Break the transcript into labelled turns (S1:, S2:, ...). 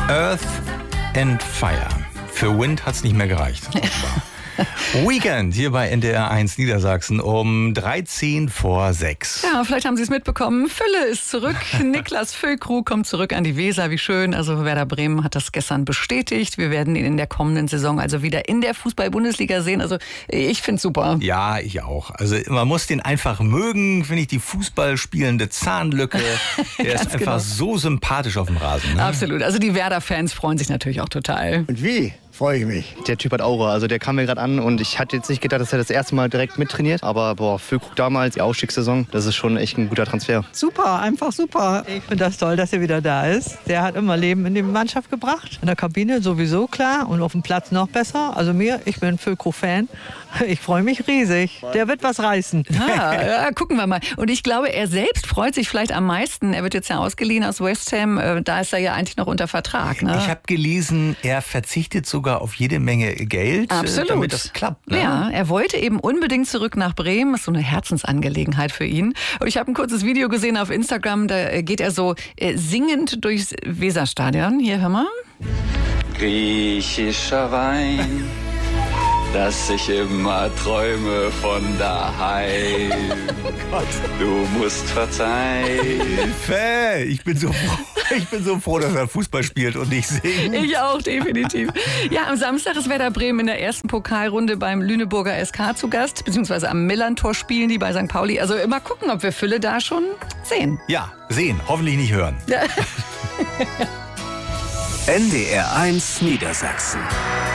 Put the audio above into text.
S1: Earth and Fire. Für Wind hat's nicht mehr gereicht. Weekend hier bei NDR 1 Niedersachsen um 13 vor 6.
S2: Ja, vielleicht haben Sie es mitbekommen. Fülle ist zurück. Niklas Füllkrug kommt zurück an die Weser. Wie schön. Also Werder Bremen hat das gestern bestätigt. Wir werden ihn in der kommenden Saison also wieder in der Fußball-Bundesliga sehen. Also ich finde es super.
S1: Ja, ich auch. Also man muss den einfach mögen, finde ich, die Fußballspielende Zahnlücke. Der ist einfach so sympathisch auf dem Rasen. Ne?
S2: Absolut. Also die Werder-Fans freuen sich natürlich auch total.
S3: Und wie? Freue ich mich.
S4: Der Typ hat Aura, also der kam mir gerade an und ich hatte jetzt nicht gedacht, dass er das erste Mal direkt mittrainiert. Aber Füllkrug damals, die Aufstiegssaison, das ist schon echt ein guter Transfer.
S5: Super, einfach super. Ich finde das toll, dass er wieder da ist. Der hat immer Leben in die Mannschaft gebracht. In der Kabine sowieso klar und auf dem Platz noch besser. Also ich bin Füllkrug-Fan. Ich freue mich riesig. Der wird was reißen.
S2: Ja, gucken wir mal. Und ich glaube, er selbst freut sich vielleicht am meisten. Er wird jetzt ja ausgeliehen aus West Ham. Da ist er ja eigentlich noch unter Vertrag. Ne?
S1: Ich habe gelesen, er verzichtet sogar auf jede Menge Geld, damit das klappt. Ne?
S2: Ja, er wollte eben unbedingt zurück nach Bremen. Das ist so eine Herzensangelegenheit für ihn. Und ich habe ein kurzes Video gesehen auf Instagram. Da geht er so singend durchs Weserstadion. Hier, hör mal.
S6: Griechischer Wein, dass ich immer träume von daheim.
S1: Oh Gott.
S6: Du musst verzeihen.
S1: Hilfe! Ich bin so froh, dass er Fußball spielt und nicht singt.
S2: Ich auch, definitiv. Ja, am Samstag ist Werder Bremen in der ersten Pokalrunde beim Lüneburger SK zu Gast, beziehungsweise am Millantor spielen die bei St. Pauli. Also immer gucken, ob wir Fülle da schon sehen.
S1: Ja, sehen, hoffentlich nicht hören.
S2: Ja.
S7: NDR 1 Niedersachsen.